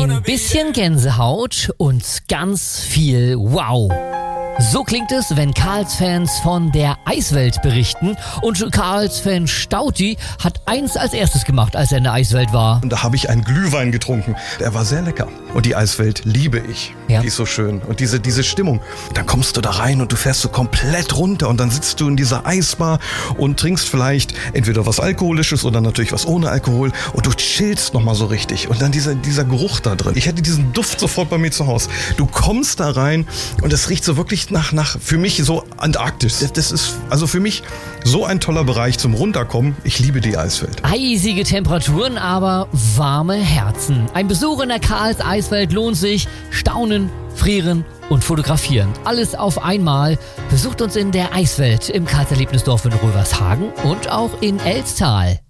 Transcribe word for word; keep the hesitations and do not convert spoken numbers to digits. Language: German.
Ein bisschen Gänsehaut und ganz viel Wow. So klingt es, wenn Karls-Fans von der Eiswelt berichten. Und Karls-Fan Stauti hat eins als erstes gemacht, als er in der Eiswelt war. Und da habe ich einen Glühwein getrunken. Der war sehr lecker. Und die Eiswelt liebe ich. Ja. Die ist so schön. Und diese, diese Stimmung. Dann kommst du da rein und du fährst so komplett runter. Und dann sitzt du in dieser Eisbar und trinkst vielleicht entweder was Alkoholisches oder natürlich was ohne Alkohol. Und du chillst nochmal so richtig. Und dann dieser, dieser Geruch da drin. Ich hätte diesen Duft sofort bei mir zu Hause. Du kommst da rein und es riecht so wirklich nach, nach für mich so Antarktis. Das, das ist also für mich so ein toller Bereich zum Runterkommen. Ich liebe die Eiswelt. Eisige Temperaturen, aber warme Herzen. Ein Besuch in der Karls Eiswelt lohnt sich. Staunen, frieren und fotografieren. Alles auf einmal. Besucht uns in der Eiswelt im Karls Erlebnisdorf in Rövershagen und auch in Elstal.